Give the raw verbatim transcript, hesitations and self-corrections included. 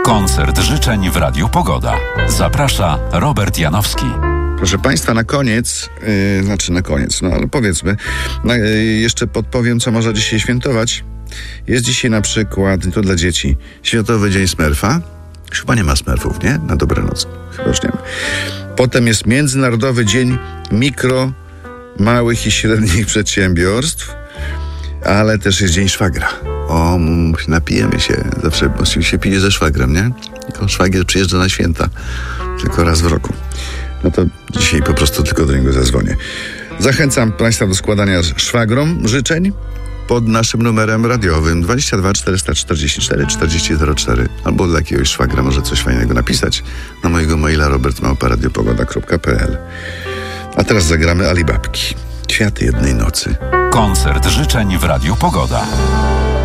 Koncert życzeń w Radiu Pogoda. Zaprasza Robert Janowski. Proszę Państwa, na koniec, yy, znaczy na koniec, no ale powiedzmy, no, yy, jeszcze podpowiem, co można dzisiaj świętować. Jest dzisiaj na przykład, to dla dzieci, Światowy Dzień Smurfa. Już chyba nie ma Smurfów, nie? Na dobranoc. Chyba już nie ma. Potem jest Międzynarodowy Dzień Mikro, Małych i Średnich Przedsiębiorstw, ale też jest Dzień Szwagra. O, napijemy się. Zawsze się pije ze szwagrem, nie? Tylko szwagier przyjeżdża na święta. Tylko raz w roku. No to dzisiaj po prostu tylko do niego zadzwonię. Zachęcam Państwa do składania szwagrom życzeń pod naszym numerem radiowym dwadzieścia dwa czterysta czterdzieści cztery czterdzieści zero cztery albo dla jakiegoś szwagra może coś fajnego napisać na mojego maila robert małpa radiopogoda kropka p l. A teraz zagramy Alibabki. Kwiaty jednej nocy. Koncert życzeń w Radiu Pogoda.